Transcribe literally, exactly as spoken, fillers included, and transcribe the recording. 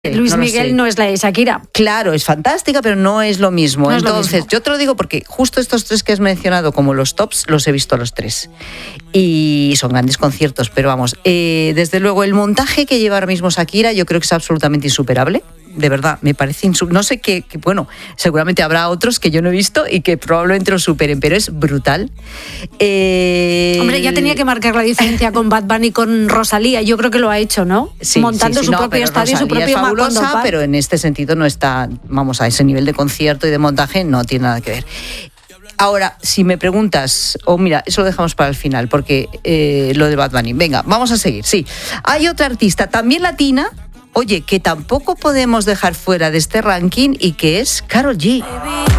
Luis no Miguel no es la de Shakira. Claro, es fantástica, pero no es lo mismo. No es lo Entonces, mismo. yo te lo digo porque justo estos tres que has mencionado como los tops, los he visto los tres. Y son grandes conciertos, pero vamos, eh, desde luego el montaje que lleva ahora mismo Shakira yo creo que es absolutamente insuperable. De verdad, me parece insuperable. No sé qué, que, bueno, seguramente habrá otros que yo no he visto y que probablemente lo superen, pero es brutal. Eh, Hombre, ya tenía que marcar la diferencia con Bad Bunny y con Rosalía. Yo creo que lo ha hecho, ¿no? Sí, Montando sí, sí, su no, propio pero estadio, su Rosalía propio es fabulosa, Macondo, pero en este sentido no está, vamos, a ese nivel de concierto y de montaje no tiene nada que ver. Ahora, si me preguntas, o oh, mira, eso lo dejamos para el final, porque eh, lo de Bad Bunny. Venga, vamos a seguir, sí. Hay otra artista, también latina, oye, que tampoco podemos dejar fuera de este ranking y que es Karol G.